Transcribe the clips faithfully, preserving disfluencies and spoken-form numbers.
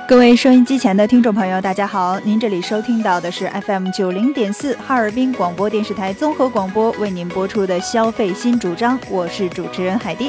各位收音机前的听众朋友大家好，您这里收听到的是 F M 九十点四 哈尔滨广播电视台综合广播为您播出的消费新主张，我是主持人海蒂。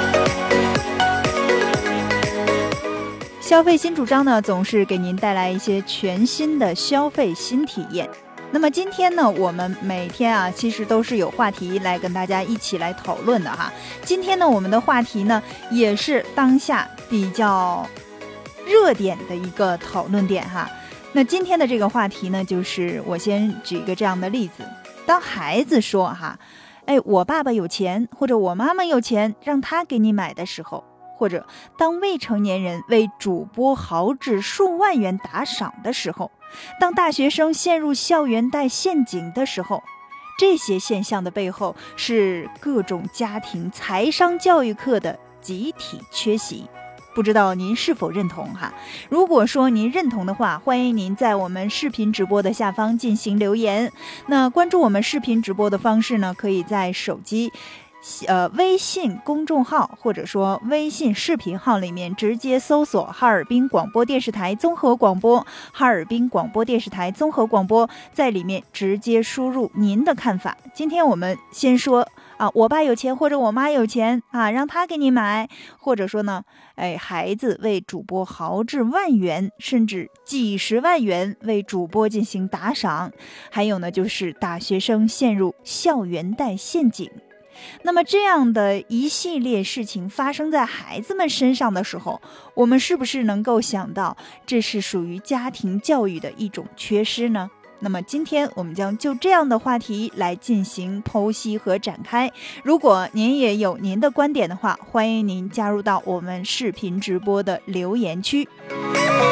消费新主张呢，总是给您带来一些全新的消费新体验。那么今天呢，我们每天啊，其实都是有话题来跟大家一起来讨论的哈。今天呢，我们的话题呢，也是当下比较热点的一个讨论点哈。那今天的这个话题呢，就是我先举一个这样的例子：当孩子说哈，哎，我爸爸有钱，或者我妈妈有钱，让他给你买的时候，或者当未成年人为主播豪掷数万元打赏的时候，当大学生陷入校园贷陷阱的时候，这些现象的背后是各种家庭财商教育课的集体缺席。不知道您是否认同哈？如果说您认同的话，欢迎您在我们视频直播的下方进行留言。那关注我们视频直播的方式呢，可以在手机呃，微信公众号或者说微信视频号里面直接搜索哈尔滨广播电视台综合广播，哈尔滨广播电视台综合广播，在里面直接输入您的看法。今天我们先说啊，我爸有钱或者我妈有钱啊，让他给你买，或者说呢，哎，孩子为主播豪掷万元甚至几十万元为主播进行打赏，还有呢，就是大学生陷入校园贷陷阱。那么这样的一系列事情发生在孩子们身上的时候，我们是不是能够想到这是属于家庭教育的一种缺失呢？那么今天我们将就这样的话题来进行剖析和展开。如果您也有您的观点的话，欢迎您加入到我们视频直播的留言区。